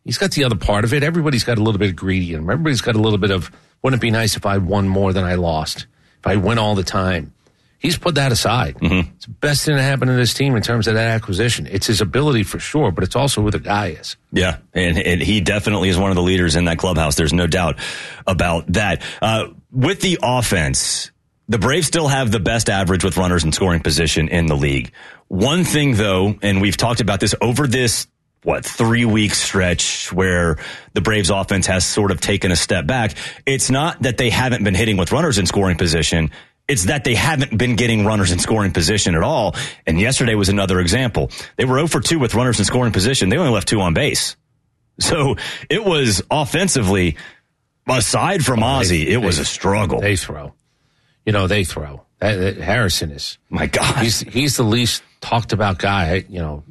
he's got the other part of it. Everybody's got a little bit of greedy in him. Everybody's got a little bit of, wouldn't it be nice if I won more than I lost? If I win all the time? He's put that aside. Mm-hmm. It's the best thing that happened to this team in terms of that acquisition. It's his ability for sure, but it's also who the guy is. Yeah, and he definitely is one of the leaders in that clubhouse. There's no doubt about that. With the offense, the Braves still have the best average with runners in scoring position in the league. One thing, though, and we've talked about this over this 3-week stretch where the Braves offense has sort of taken a step back. It's not that they haven't been hitting with runners in scoring position. It's that they haven't been getting runners in scoring position at all. And yesterday was another example. They were 0 for 2 with runners in scoring position. They only left 2 on base. So it was offensively, aside from Ozzie, it was a struggle. They throw. They throw. Harrison is. My God. He's the least talked about guy.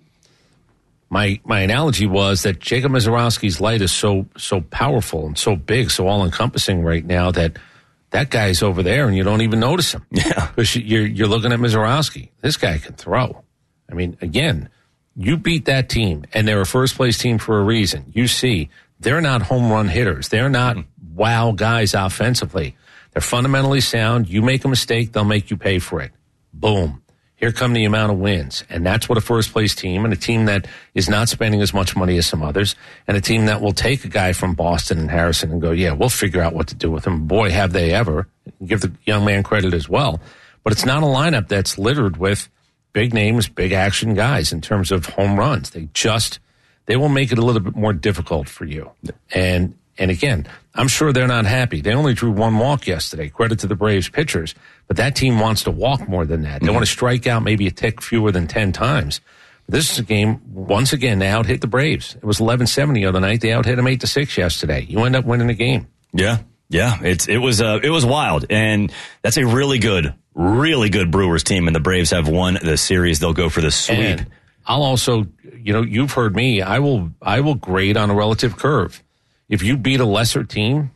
My analogy was that Jacob Misiorowski's light is so powerful and so big, so all-encompassing right now that guy's over there and you don't even notice him. Yeah. Because you're looking at Misiorowski. This guy can throw. I mean, again, you beat that team, and they're a first-place team for a reason. You see, they're not home run hitters. They're not wow guys offensively. They're fundamentally sound. You make a mistake, they'll make you pay for it. Boom. Here come the amount of wins. And that's what a first-place team, and a team that is not spending as much money as some others, and a team that will take a guy from Boston and Harrison and go, yeah, we'll figure out what to do with him. Boy, have they ever. Give the young man credit as well. But it's not a lineup that's littered with big names, big action guys in terms of home runs. They will make it a little bit more difficult for you. And again, I'm sure they're not happy. They only drew 1 walk yesterday. Credit to the Braves pitchers. But that team wants to walk more than that. They want to strike out maybe a tick fewer than 10 times. This is a game, once again, they out-hit the Braves. It was 11-7 the other night. They out-hit them 8-6 yesterday. You end up winning the game. Yeah. It was wild. And that's a really good Brewers team. And the Braves have won the series. They'll go for the sweep. And I'll also, you've heard me. I will grade on a relative curve. If you beat a lesser team,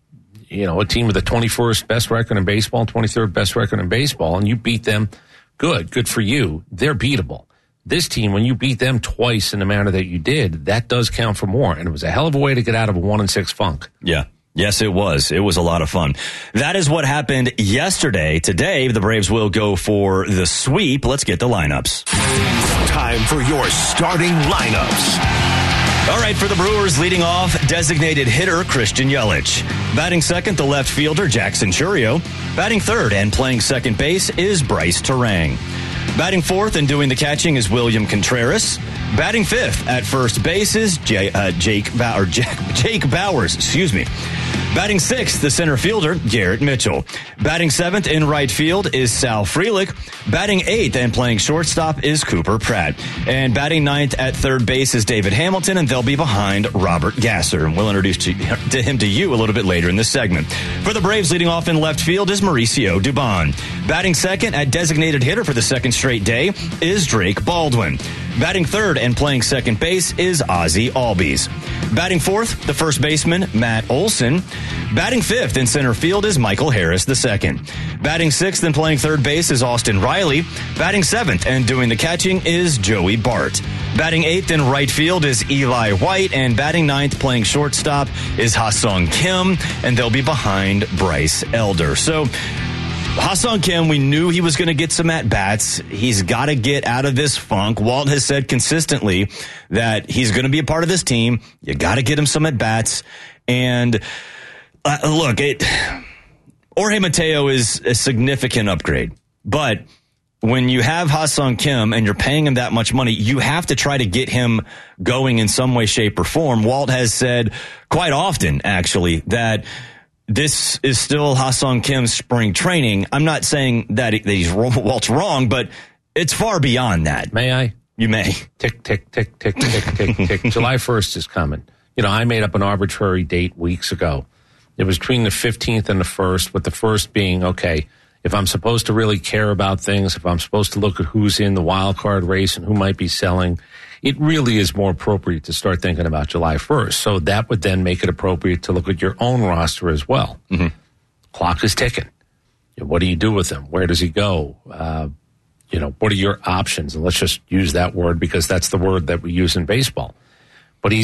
a team with the 21st best record in baseball, 23rd best record in baseball, and you beat them, good for you. They're beatable. This team, when you beat them twice in the manner that you did, that does count for more. And it was a hell of a way to get out of a 1-6 funk. Yeah. Yes, it was. It was a lot of fun. That is what happened yesterday. Today, the Braves will go for the sweep. Let's get the lineups. Time for your starting lineups. All right, for the Brewers, leading off, designated hitter Christian Yelich. Batting second, the left fielder Jackson Chourio. Batting third and playing second base is Bryce Terang. Batting fourth and doing the catching is William Contreras. Batting fifth at first base is Jake Bowers. Batting sixth, the center fielder, Garrett Mitchell. Batting seventh in right field is Sal Frelick. Batting eighth and playing shortstop is Cooper Pratt. And batting ninth at third base is David Hamilton, and they'll be behind Robert Gasser. And we'll introduce him to you a little bit later in this segment. For the Braves, leading off in left field is Mauricio Dubon. Batting second at designated hitter for the second straight day is Drake Baldwin. Batting third and playing second base is Ozzie Albies. Batting fourth, the first baseman, Matt Olson. Batting fifth in center field is Michael Harris II. Batting sixth and playing third base is Austin Riley. Batting seventh and doing the catching is Joey Bart. Batting eighth in right field is Eli White. And batting ninth playing shortstop is Ha-Sung Kim. And they'll be behind Bryce Elder. So Ha-Sung Kim, we knew he was going to get some at-bats. He's got to get out of this funk. Walt has said consistently that he's going to be a part of this team. You got to get him some at-bats. And look, Jorge Mateo is a significant upgrade. But when you have Ha-Sung Kim and you're paying him that much money, you have to try to get him going in some way, shape, or form. Walt has said quite often, actually, that this is still Ha-Sung Kim's spring training. I'm not saying that Walt's wrong, but it's far beyond that. May I? You may. Tick, tick, tick, tick, tick, tick, tick. July 1st is coming. I made up an arbitrary date weeks ago. It was between the 15th and the 1st, with the 1st being, okay, if I'm supposed to really care about things, if I'm supposed to look at who's in the wild card race and who might be selling, it really is more appropriate to start thinking about July 1st. So that would then make it appropriate to look at your own roster as well. Mm-hmm. Clock is ticking. What do you do with him? Where does he go? What are your options? And let's just use that word because that's the word that we use in baseball.